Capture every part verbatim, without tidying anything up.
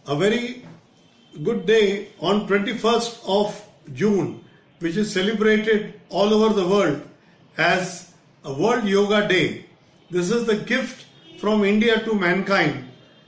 a very good day on twenty-first of June, which is celebrated all over the world as a World Yoga Day. This is the gift from India to mankind,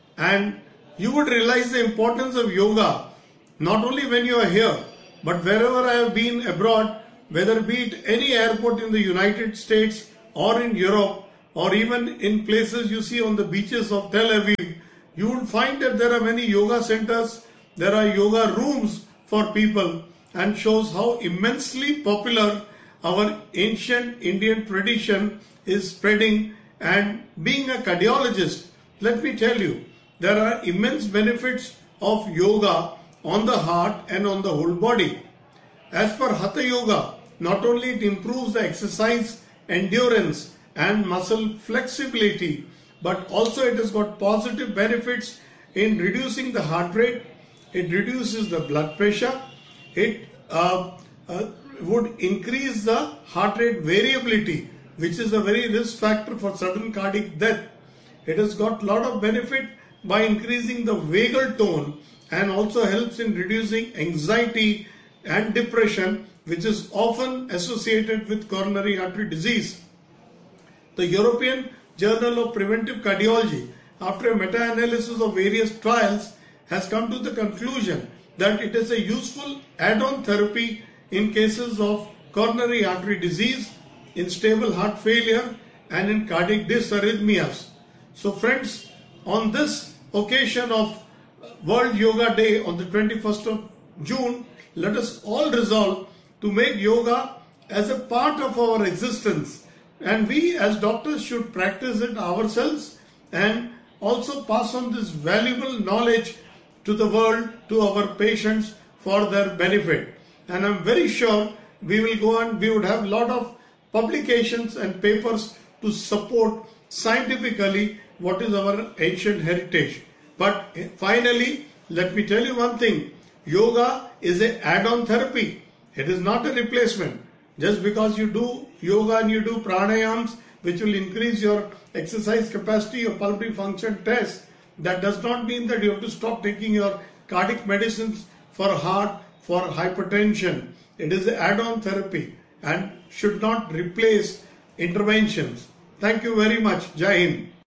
and you would realize the importance of yoga not only when you are here, but wherever I have been abroad, whether be it any airport in the United States or in Europe, or even in places you see on the beaches of Tel Aviv, you will find that there are many yoga centers, there are yoga rooms for people, and shows how immensely popular our ancient Indian tradition is spreading. And being a cardiologist, let me tell you, there are immense benefits of yoga on the heart and on the whole body. As per Hatha Yoga, not only it improves the exercise endurance and muscle flexibility, but also it has got positive benefits in reducing the heart rate, it reduces the blood pressure, it uh, uh, would increase the heart rate variability, which is a very risk factor for sudden cardiac death. It has got a lot of benefit by increasing the vagal tone and also helps in reducing anxiety and depression, which is often associated with coronary artery disease. The European Journal of Preventive Cardiology, after a meta-analysis of various trials, has come to the conclusion that it is a useful add-on therapy in cases of coronary artery disease, in stable heart failure, and in cardiac dysarrhythmias. So friends, on this occasion of World Yoga Day on the twenty-first of June, let us all resolve to make yoga as a part of our existence, and we as doctors should practice it ourselves and also pass on this valuable knowledge to the world, to our patients, for their benefit. And I'm very sure we will go on, we would have a lot of publications and papers to support scientifically what is our ancient heritage. But finally, let me tell you one thing, yoga is an add-on therapy. It is not a replacement. Just because you do yoga and you do pranayams, which will increase your exercise capacity, your pulmonary function test, that does not mean that you have to stop taking your cardiac medicines for heart, for hypertension. It is an add-on therapy and should not replace interventions. Thank you very much. Jai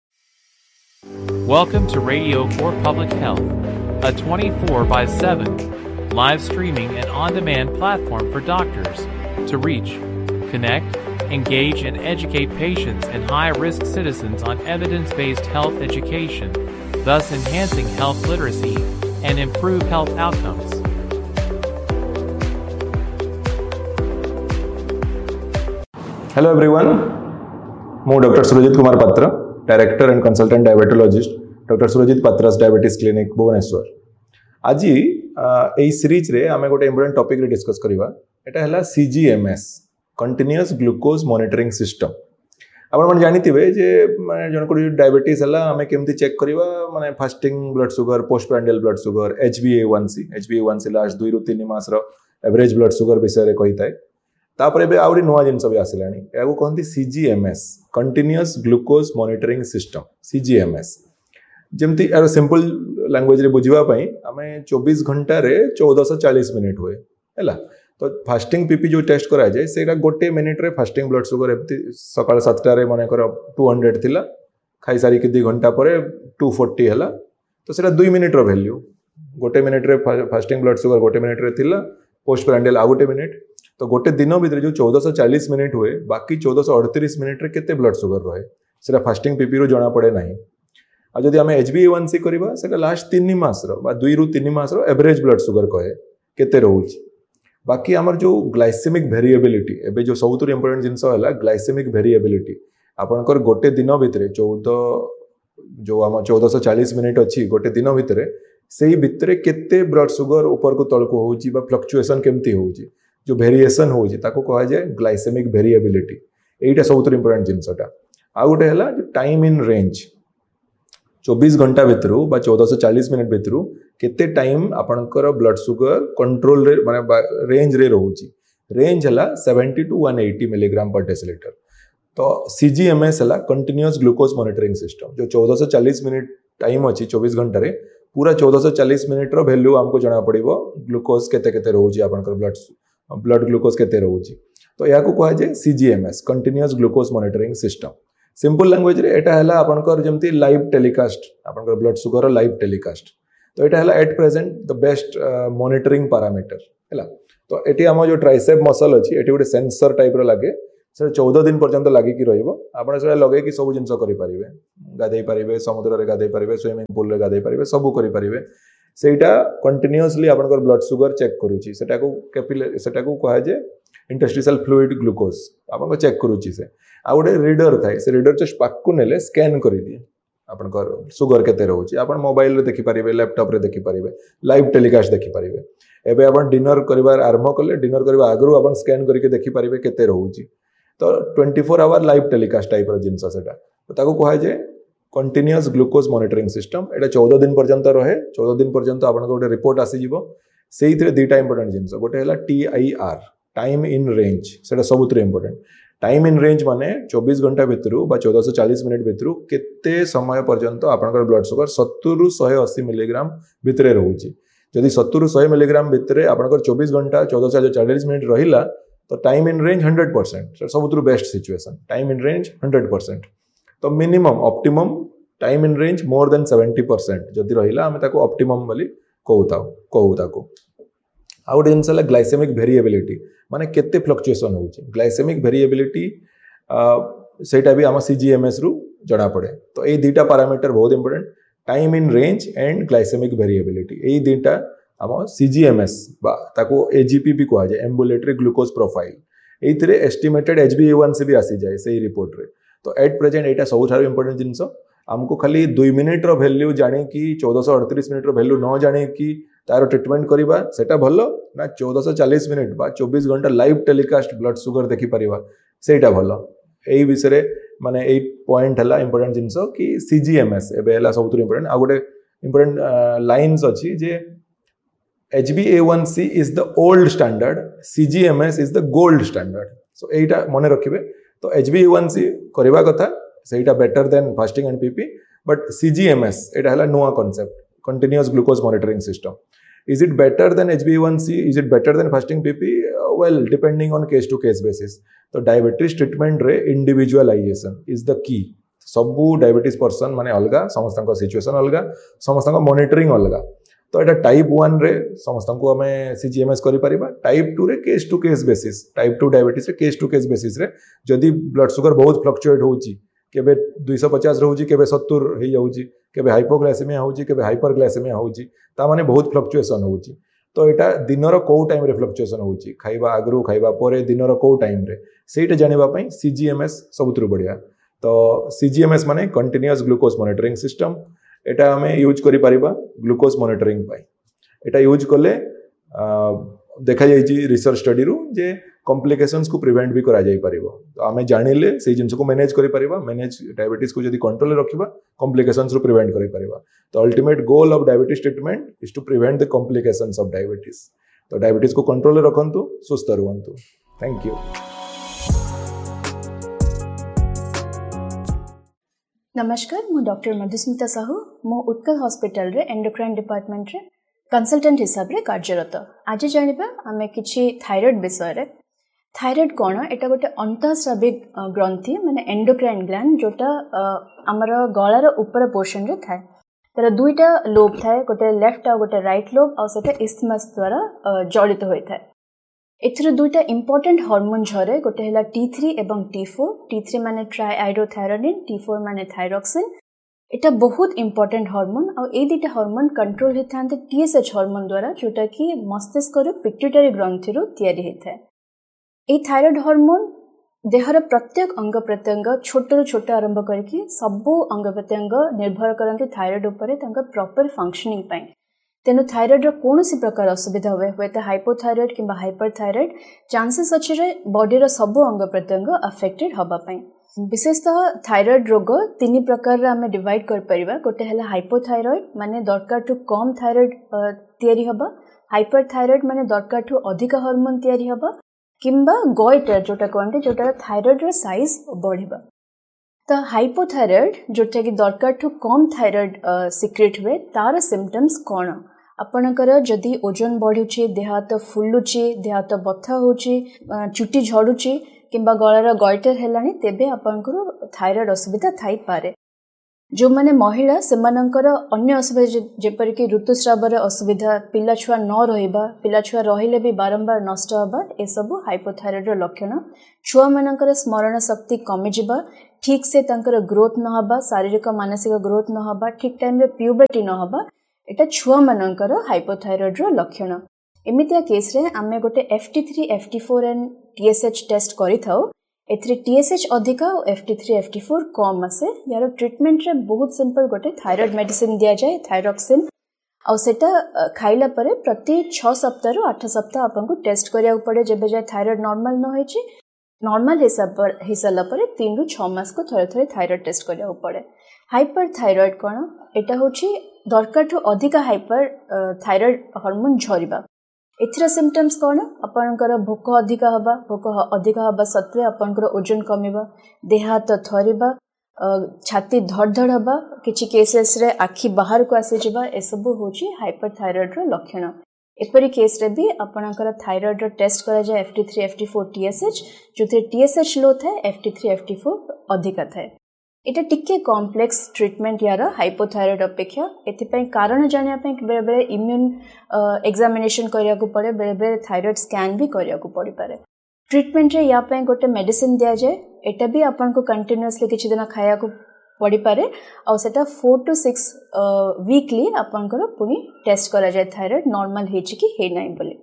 Hind. Welcome to Radio for Public Health, a twenty-four by seven live streaming and on-demand platform for doctors to reach, connect, engage, and educate patients and high-risk citizens on evidence-based health education, thus enhancing health literacy and improve health outcomes. Hello everyone, ମୁଁ Doctor Surajit Kumar Patra, Director and Consultant Diabetologist, Doctor Surajit Patra's Diabetes Clinic, Bhubaneswar. आज এই series रे आमे गोटे important topic रे discuss करिवा एटा हला C G M S continuous glucose monitoring system. आपण मन जानिथिबे जे माने जन को डायबिटीज हला आमे केमती चेक करिवा माने fasting blood sugar, post prandial blood sugar, H b A one C H b A one C last दो रु तीन मास रो एवरेज ब्लड शुगर विषय रे कहिताय. तापरे बे आउरी नवा जिंस भी आसिलानी एगो कहंती C G M S continuous glucose monitoring system C G M S. जेमती यार सिंपल लैंग्वेज रे बुझिबा पई आमे चौबीस घंटा रे चौदह सौ चालीस मिनिट हुए हैला. तो फास्टिंग पीपी जो टेस्ट करा जाए सेटा गोटे मिनिट रे फास्टिंग ब्लड शुगर एमती सकाळ सातटा रे माने कर दो सौ थिला, खाई सारी कि दो घंटा परे दो सौ चालीस हैला. तो सेटा दो मिनिट रो वैल्यू, गोटे मिनिट रे फास्टिंग ब्लड शुगर गोटे मिनिट रे थिला, पोस्ट प्रांडियल आ गोटे मिनिट. तो गोटे दिन भीतर जो चौदह सौ चालीस मिनिट हुए, बाकी चौदह सौ अड़तीस मिनिट रे केते ब्लड शुगर रहे सेटा फास्टिंग पीपी रो जणा पड़े नाही. आ जदि आमे H b A one C करबा सेटा लास्ट तीन मास रो बा दो रु तीन मास रो एवरेज ब्लड शुगर कहे केते रहउची. बाकी आमर जो ग्लाइसेमिक वेरिएबिलिटी एबे जो सबुतु इंपोर्टेंट जिंस हला ग्लाइसेमिक वेरिएबिलिटी आपनकर गोटे दिन भीतर चौदह जो आम चौदह सौ चालीस मिनिट अच्छी गोटे दिन भीतर से भितर केते ब्लड शुगर ऊपर को तल को होउची बा फ्लक्चुएशन केमती होउची, जो वेरिएशन होउची ताको कहा जाए ग्लाइसेमिक वेरिएबिलिटी. एटा सबुतु इंपोर्टेंट जिंसटा. आ गोटे हला टाइम इन रेंज, चौबीस घंटा भितर बा चौदह सौ चालीस मिनिट भितर केते टाइम आपनकर ब्लड शुगर कंट्रोल रे माने रेंज रे रहउची. रेंज हला सत्तर टू एक सौ अस्सी मिलीग्राम पर डेसीलिटर. तो C G M S हला कंटीन्यूअस ग्लूकोज मॉनिटरिंग सिस्टम, जो चौदह सौ चालीस मिनिट टाइम अच्छी चौबीस घंटा रे पूरा चौदह चालीस मिनिट रो वैल्यू हमको जना पड़िबो ग्लूकोज केते केते रहउची आपनकर ब्लड ब्लड ग्लूकोज केते रहउची। तो या को कहा जाय सीजीएमएस continuous glucose monitoring system. Simple language रे एटा हला आपनकर जेमती लाइव टेलीकास्ट आपनकर ब्लड शुगर लाइव टेलीकास्ट। तो एटा हला at present the best monitoring parameter हला। तो एटी हम जो ट्राइसेप मसल अछि एटी गोटे सेंसर टाइप रो लागे से चौदह दिन पर्यंत लागी कि रहिबो आपण से लगे कि सब जिंस करि परिबे गाधै परिबे समुद्र रे गाधै परिबे स्विमिंग पूल रे गाधै परिबे सब करि परिबे सेटा कंटीन्यूअसली आपनकर ब्लड शुगर चेक करूची सेटा को कैपिलरी सेटा को कहा जे इंटरस्टिशियल फ्लूइड ग्लूकोज आपन चेक करूची से आ गोटे रीडर थाए से रीडर जस्ट पाक को नेले स्कैन करि दिए आपनकर शुगर केते रहउची आपन मोबाइल रे देखि परिबे लैपटॉप रे देखि परिबे लाइव टेलीकास्ट देखि परिबे। एबे आपन डिनर करिवार आरंभ कले डिनर करबा आगरु आपन स्कैन करके देखि परिबे केते रहउची। तो चौबीस आवर लाइव टेलीकास्ट टाइप रो जिंस सेटा तो ताको कहा जे कंटीन्यूअस ग्लूकोज मॉनिटरिंग सिस्टम। एटा चौदह दिन पर्यंत रहे चौदह दिन पर्यंत आपन गोटे रिपोर्ट आसी जिवो सेइथरे दुईटा इंपोर्टेंट जिंस गोटे हला टीआईआर टाइम इन रेंज सेटा सबुतरे इंपोर्टेंट। टाइम इन रेंज माने चौबीस घंटा भितरु बा चौदह चालीस मिनिट भितरु केते समय पर्यंत आपनकर ब्लड शुगर सत्तर रु एक सौ अस्सी मिलीग्राम भितरे रहउची। जदि सत्तर रु सौ मिलीग्राम भितरे आपनकर चौबीस घंटा चौदह चालीस मिनिट रहिला तो time in range hundred percent सबुतरु best situation time in range hundred percent. तो minimum optimum time in range more than seventy percent जदि रहिला हमें ताको ऑप्टिमम बोली कहूता कहू ताको। आ गोटे जिनस ग्लाइसेमिक वेरिएबिलिटी माने केते फ्लक्चुएशन होउची ग्लाइसेमिक वेरिएबिलिटी सेटा भी आम सीजीएमएस रु जना पड़े। तो ये दुईटा पैरामीटर बहुत important time in range and glycaemic variability ये दुईटा आम सीजीएमएस बा ताको एजीपी भी कहा जाए एम्बुलेटरी ग्लूकोज प्रोफाइल एइथिरे एस्टिमेटेड एचबीएवन भी आसी जाए सही रिपोर्ट रे। तो एट प्रेजेंट एटा सबुठारु इंपोर्टेंट जिनस आमको खाली दुई मिनिट रो वैल्यू जाने कि चौदह अड़तीस मिनिट रो वैल्यू न जाने कि तार ट्रीटमेंट करवा सेटा भलो ना चौदह चालीस मिनिट बा चौबीस घंटा लाइव टेलीकास्ट ब्लड शुगर देखि परिवा सेटा भलो। एई विषय माने एई पॉइंट हला इंपोर्टेंट जिनस कि सीजीएमएस एबे हला सबुठारु इंपोर्टेंट। आ गोटे इंपोर्टेंट लाइन्स अछि जे H b A one C is the old standard, C G M S is the gold standard. So एटा मने रखिबे। तो H b A one C करबा कथा सेटा better than fasting and PP but C G M S एटा हला नुवा concept continuous glucose monitoring system. Is it better than H b A one C? Is it better than fasting P P? Uh, well, depending on case to case basis. तो diabetes treatment रे individualisation is the key. सबू diabetes person माने अलगा समस्त situation अलगा समस्त monitoring अलगा। तो एटा टाइप वन रे समस्त को हमें सीजीएमएस करि परिबा टाइप टू रे case to case basis type two diabetes रे केस टू केस बेसिस रे जदि ब्लड शुगर बहुत फ्लक्चुएट होउची केबे दो सौ पचास रहउची केबे सत्तर हे जाउची केबे हाइपोग्लाइसेमिया होउची केबे हाइपरग्लाइसेमिया होउची ता माने बहुत फ्लक्चुएशन होउची। तो एटा दिनर को टाइम रे फ्लक्चुएशन होउची खाइबा आगरु खाइबा परे दिनर को टाइम रे सेटा जानिबा पई सीजीएमएस सबुतरु बढ़िया। तो सीजीएमएस माने कंटीन्यूअस ग्लूकोज मॉनिटरिंग सिस्टम एटा हमें यूज करि परिबा ग्लूकोज मॉनिटरिंग पाई। एटा यूज कले देखा जाइछि रिसर्च स्टडी रु जे कॉम्प्लिकेशंस को प्रिवेंट भी करा जाई परिबो। तो हमें जानिले से जिंस को मैनेज करि परिबा मैनेज डायबिटीज को जदी कंट्रोल रे रखिबा कॉम्प्लिकेशंस रु प्रिवेंट करि परिबा। तो ultimate goal of diabetes treatment is to prevent the complications of diabetes. तो डायबिटीज को कंट्रोल रे रखंतु सुस्थ रहंतु। Thank you. नमस्कार मु डॉक्टर मधुस्मिता साहू मो उत्कल हॉस्पिटल रे एंडोक्राइन डिपार्टमेंट रे कंसल्टेंट हिसाब रे कार्यरत। आज जानिबा आमे किछि थायराइड विषय रे। थायराइड कोन एटा गोटे अंतःस्राविक ग्रंथि माने एंडोक्राइन ग्लैंड जोटा हमर गळार ऊपर पोर्शन रे थाए। तर दुईटा लोब थाए गोटे लेफ्ट आ गोटे राइट लोब आ सेटा इस्थमस द्वारा जड़ित होय थाए। एथरे दुईटा इंपोर्टेंट हार्मोन झरे गोटे हला टी थ्री एवं टी फोर। टी थ्री माने ट्राइआइडोथायरोनिन टी फोर माने थायरॉक्सिन। एटा बहुत इंपोर्टेंट हार्मोन आ ए दुईटा हार्मोन कंट्रोल हेथांते टीएसएच हार्मोन द्वारा जोटा कि मस्तिष्क रो पिट्यूटरी ग्रंथि रो तयारी हेथाय। ए थायराइड हार्मोन देहर प्रत्येक अंग प्रत्यंग छोट रो छोट आरंभ करके सबो अंग प्रत्यंग निर्भर करंती थायराइड उपरे तांका प्रॉपर फंक्शनिंग पई। तेनु थायराइड रो कोनोसी प्रकार असुविधा हुए हुए तो हाइपोथायराइड किंबा हाइपरथायराइड चांसेस अछि रे बॉडी रो सबो अंग प्रत्यंग अफेक्टेड हबा पई। विशेषतः थायराइड रोग तीन प्रकार रे हमें डिवाइड कर परिबा। गोटे हला हाइपोथायराइड माने दरकार टू कम थायराइड तयारी हबा। हाइपरथायराइड माने दरकार टू अधिक हार्मोन तयारी हबा किंबा गॉइटर जोटा कहंते जोटा थायराइड रो साइज बढ़िबा। तो हाइपोथायरॉइड जोटा कि दरकार ठू कम थायरॉइड सिक्रेट हुए तार सिम्पटम्स कौन आपणकर जदि ओजन बढ़ुची देह हाथ फुलुची देह हाथ बथा होची चुटी झड़ुची किंबा गलार गॉइटर हेलानी तेबे आपणकर थायरॉइड असुविधा थाई पारे जो माने महिला सेमानंकर अन्य असुविधा जेपरिक ऋतुस्रावर असुविधा पिला छुआ न रहिबा पिला छुआ रहिले भी बारंबार नष्ट हबा ए सब हाइपोथायरॉइड रो लक्षण छुआ मानकर स्मरण शक्ति कमी जिबा ठीक से तंकर ग्रोथ न हबा शारीरिक मानसिक ग्रोथ न हबा ठीक टाइम रे प्यूबर्टी न हबा एटा छुआ मानकर हाइपोथायरॉइड रो लक्षण एमितिया केस रे आमे गोटे F T three F T four and T S H test करि थाउ एथरे टी एस एच अधिका और F T three F T four कम आसे यार ट्रीटमेंट रे बहुत सिंपल गोटे थायराइड मेडिसिन दिया जाए थायरॉक्सिन और सेटा खाइला परे प्रति छह सप्ताह रु आठ सप्ताह आपन टेस्ट करिया पड़े जेबे जाय थायराइड नॉर्मल न होई छि नॉर्मल हिसाब पर हिसाला परे तीन रु छह मास को थरे थरे थायराइड टेस्ट करिया पड़े हाइपर थायराइड कोन एटा होछि दरकार ठू अधिका हाइपर थायराइड हार्मोन झरिबा एथरा सिम्पटम्स कौन आपनकर भोक अधिका हबा भोक अधिका हबा सत्वे आपनकर ओजन कमिबा देह हाथ थरिबा छाती धड़धड़ हबा किछि केसेस रे आखि बाहर को आसी जिबा ए सब होची हाइपरथायरॉइड रो लक्षण एपरी केस रे भी आपनकर थायराइड रो टेस्ट करा जाय F T three F T four T S H जोथे T S H लो थाए F T three F T four अधिका थाए एटा टिके कॉम्प्लेक्स ट्रीटमेंट यार हाइपोथायरॉइड अपेक्षा एथिपई कारण जानिया पे बेले बेले इम्यून एग्जामिनेशन करिया को पड़े बेले बेले थायराइड स्कैन भी करिया को पड़ी पारे ट्रीटमेंट रे या पे गोटे मेडिसिन दिया जाए एटा भी आपन को कंटीन्यूअसली किछि दिन खाया को पड़ी पारे और सेटा फोर टू सिक्स वीकली आपन को पुनी टेस्ट करा जाए थायराइड नॉर्मल हेछि कि हे नै बोले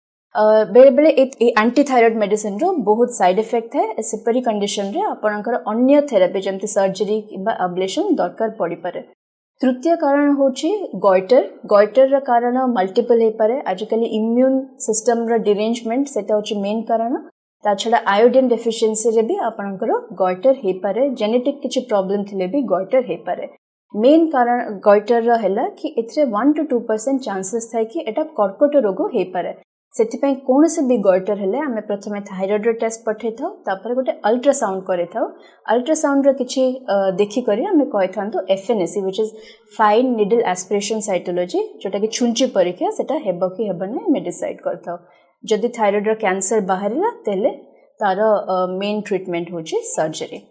बेले बेले एंटी थायराइड मेडिसिन रो बहुत साइड इफेक्ट है सेपरी कंडीशन रे आपनकर अन्य थेरेपी जमती सर्जरी किबा अब्लेशन दरकार पड़ी पारे तृतीय कारण होची गॉइटर गॉइटर रा कारण मल्टीपल हे पारे आजकल इम्यून सिस्टम रा डिरेंजमेंट सेटा होची मेन कारण ता छडा आयोडीन डेफिशिएंसी रे भी आपनकर गॉइटर हे पारे जेनेटिक किछि प्रॉब्लम थिले भी गॉइटर हे पारे मेन कारण गॉइटर रा हैला कि एथरे one two two percent chances थाय कि एटा कर्कट रोग हे पारे सेथिपई कोन से भी गॉइटर हेले आमे प्रथमे थायराइड रो टेस्ट पठे थाउ तापर गोटे अल्ट्रासाउंड करे थाउ अल्ट्रासाउंड रो किछि देखि करी आमे कहि थांतो F N A C which is fine needle aspiration cytology जोटा कि छुंची परीक्षा सेटा हेबो कि हेबो नै मे डिसाइड करथाउ जदि थायराइड रो कैंसर बाहरिला तेले तार मेन ट्रीटमेंट होची सर्जरी।